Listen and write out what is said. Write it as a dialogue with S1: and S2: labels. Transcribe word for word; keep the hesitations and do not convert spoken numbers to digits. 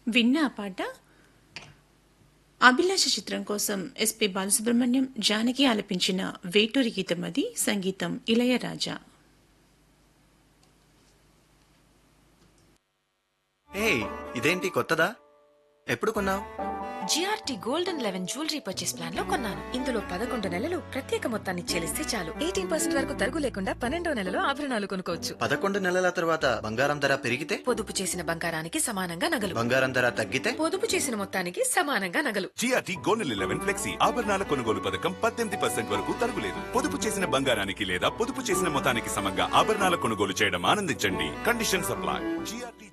S1: విన్న ఆ పాట అభిలాష చిత్రం కోసం ఎస్పి బాలసుబ్రహ్మణ్యం జానకి ఆలపించిన వేటూరి గీతం. అది సంగీతం ఇళయరాజా.
S2: ఏయ్, ఇదేంటి కొత్తదా? ఎప్పుడు కొన్నావు?
S3: GRT gold and eleven jewellery purchase plan లో కొన్నాను. ఇందులో పదకొండు నెలలు ప్రత్యేక మొత్తాన్ని చెల్లిస్తే చాలు ఎయిటీన్ పర్సెంట్ వరకు తరుగు లేకుండా పన్నెండో నెలలో ఆభరణాలు కొనుక్కోవచ్చు.
S2: పదకొండు నెలల తర్వాత బంగారం ధర పెరిగితే?
S3: పొదుపు చేసిన బంగారానికి సమానంగా నగలు.
S2: బంగారం ధర తగ్గితే?
S3: పొదుపు చేసిన మొత్తానికి సమానంగా నగలు.
S4: జిఆర్టీ గోల్డ్ లెవెన్ ఫ్లెక్సీ ఆభరణాల కొనుగోలు పథకం పద్దెనిమిది పర్సెంట్ వరకు తరుగులేదు. పొదుపు చేసిన బంగారానికి లేదా పొదుపు చేసిన మొత్తానికి సమంగా ఆభరణాల కొనుగోలు చేయడం ఆనందించండి. Condition supply. జిఆర్టీ